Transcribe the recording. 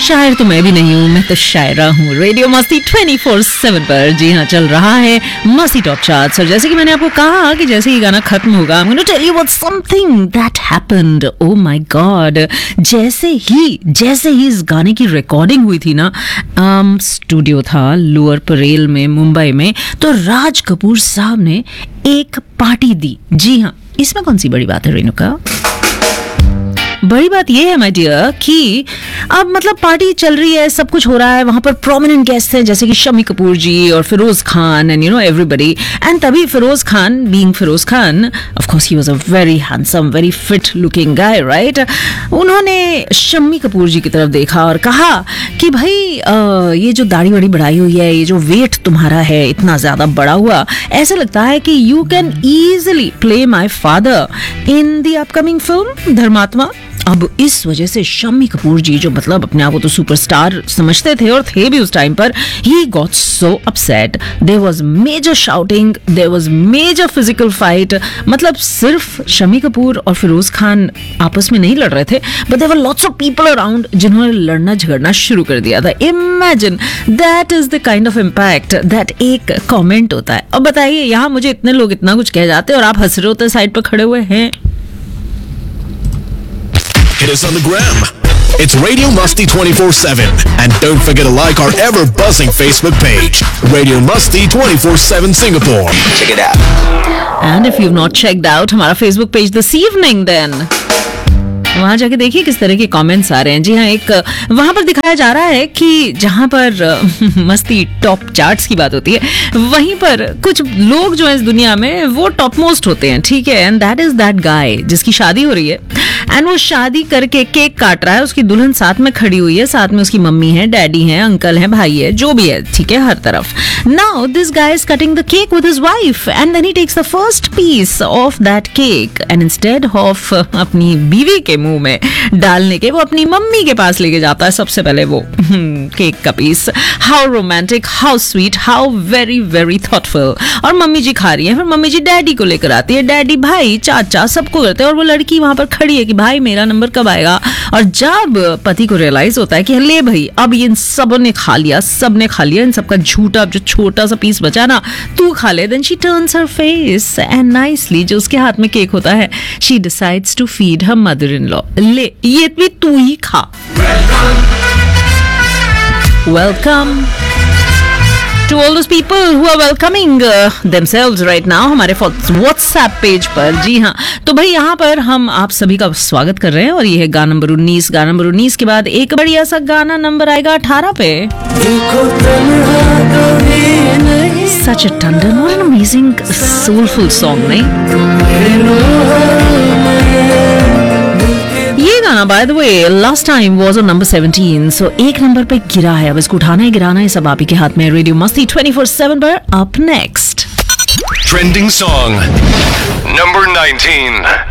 शायर तो मैं भी नहीं हूँ, मैं तो शायरा हूँ। रेडियो मस्ती 24/7 पर जी हाँ चल रहा है मस्ती टॉप चार्ट्स। और जैसे कि मैंने आपको कहा कि जैसे ही गाना खत्म होगा, I'm going to tell you about something that happened. Oh my God! जैसे ही इस गाने की रिकॉर्डिंग हुई थी ना, स्टूडियो था लोअर परेल में मुंबई में, तो राज कपूर साहब ने एक पार्टी दी। जी हाँ, इसमें कौन सी बड़ी बात है रेणुका? बड़ी बात यह है माय डियर कि अब मतलब पार्टी चल रही है, सब कुछ हो रहा है, वहां पर प्रोमिनेंट गेस्ट हैं जैसे कि शम्मी कपूर जी और Firoz Khan and you know everybody. And तभी Firoz Khan, being Firoz Khan, of course he was a very handsome, very fit looking guy, right. उन्होंने शम्मी कपूर जी की तरफ देखा और कहा कि भाई ये जो दाढ़ी वाड़ी बढ़ाई हुई है, ये जो वेट तुम्हारा है इतना ज्यादा बढ़ा हुआ, ऐसा लगता है कि you can easily play my father in the upcoming film धर्मात्मा। अब इस वजह से शम्मी कपूर जी, जो मतलब अपने आप को तो सुपरस्टार समझते थे और थे भी उस टाइम पर, he got so upset. There was major shouting, there was major physical fight. मतलब सिर्फ शम्मी कपूर और फिरोज खान आपस में नहीं लड़ रहे थे, but there were lots of people around जिन्होंने लड़ना झगड़ना शुरू कर दिया था। Imagine that is the kind of impact that एक कॉमेंट होता है। अब बताइए, यहाँ मुझे इतने लोग इतना कुछ कह जाते हैं और आप हंस रहे होते साइड पर खड़े हुए हैं। Hit us on the gram. It's Radio Musty 24/7. And don't forget to like our ever-buzzing Facebook page, Radio Musty 24/7 Singapore. Check it out. And if you've not checked out हमारा Facebook page this evening, then वहां जाके देखिए किस तरह के comments आ रहे हैं। जी हाँ, एक वहां पर दिखाया जा रहा है कि जहां पर मस्ती टॉप चार्ट्स की बात होती है, वहीं पर कुछ लोग जो है इस दुनिया में वो टॉप मोस्ट होते हैं, ठीक है। And that is that guy जिसकी शादी हो रही है एंड वो शादी करके केक काट रहा है, उसकी दुल्हन साथ में खड़ी हुई है, साथ में उसकी मम्मी है, डैडी है, अंकल है, भाई है, जो भी है, ठीक है, हर तरफ। Now this guy is cutting the cake with his wife and then he takes the first piece of that cake and instead of अपनी बीवी के मुंह में डालने के, वो अपनी मम्मी के पास लेके जाता है सबसे पहले वो केक का piece. How romantic, how sweet, how very very thoughtful. और मम्मी जी खा रही है, फिर मम्मी जी डैडी को लेकर आती है, डैडी, भाई, चाचा, सबको करते हैं। और वो लड़की वहां पर खड़ी है कि भाई मेरा नंबर कब आएगा। और जब पति को रियलाइज होता है कि ले भाई अब इन सब ने खा लिया, सबने खा लिया, इन सबका झूठा जो छोटा सा पीस बचा ना तू खा ले, then she turns her face and nicely, जो उसके हाथ में केक होता है, she decides to feed her mother in law. ले ये भी तू ही खा। Welcome to all those people who are welcoming themselves right now हमारे WhatsApp पेज पर। जी हाँ, तो भाई यहाँ पर हम आप सभी का स्वागत कर रहे हैं और ये है गाना नंबर 19। गाना नंबर 19 के बाद एक बढ़िया सा गाना नंबर आएगा 18 पे। Such a tender, what an amazing soulful song, नहीं? ये गाना by the way last time was on number 17, सो एक नंबर पे गिरा है। अब इसको उठाना है, गिराना है, सब आप ही के हाथ में। रेडियो मस्ती 24/7 पर up next Trending song number 19.